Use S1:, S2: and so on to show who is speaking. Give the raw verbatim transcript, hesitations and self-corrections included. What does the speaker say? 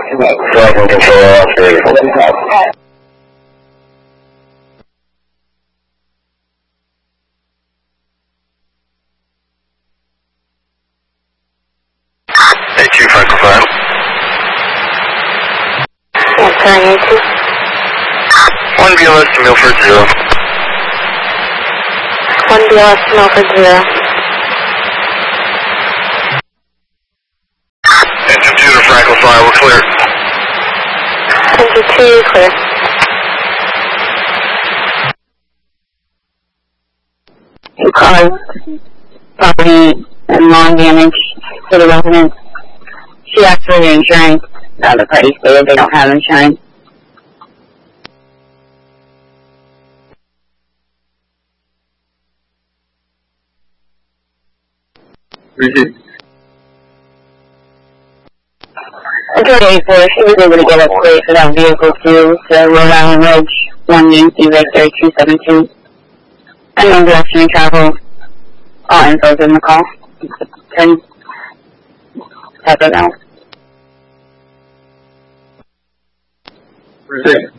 S1: Flight control operator. Hey, two Franklin five.
S2: Yes, going two.
S1: One B L S to Milford zero.
S2: One B L S to Milford zero.
S1: Engine two to Franklin five, we're clear.
S2: Engine two, clear.
S3: Who caused property and long damage to the residents? She asked for the insurance. The other party stated they don't have insurance.
S1: Mm-hmm.
S3: Until day four, she was able to get a plate for that vehicle too, so Rhode Island Ridge, one Yankee Victor two seven two. And no direction of travel. All info's in the call. ten type of out.
S1: Mm-hmm.